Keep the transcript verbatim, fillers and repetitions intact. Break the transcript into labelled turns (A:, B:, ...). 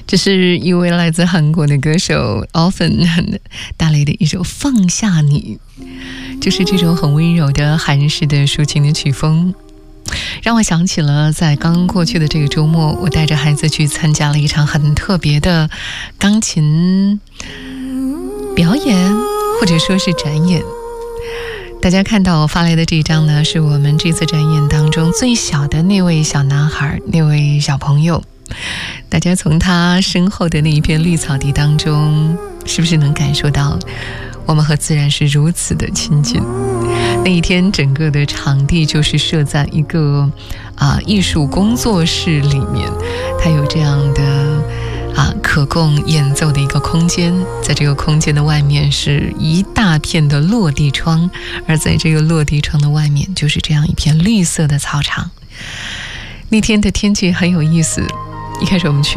A: 这是一位来自韩国的歌手 Orphan 带来的一首《放下你》，就是这种很温柔的韩式的抒情的曲风，让我想起了在刚过去的这个周末，我带着孩子去参加了一场很特别的钢琴表演，或者说是展演。大家看到我发来的这张呢，是我们这次展演当中最小的那位小男孩，那位小朋友。大家从他身后的那一片绿草地当中，是不是能感受到我们和自然是如此的亲近？那一天整个的场地就是设在一个啊、呃、艺术工作室里面，它有这样的啊可供演奏的一个空间，在这个空间的外面是一大片的落地窗，而在这个落地窗的外面就是这样一片绿色的操场。那天的天气很有意思，一开始我们去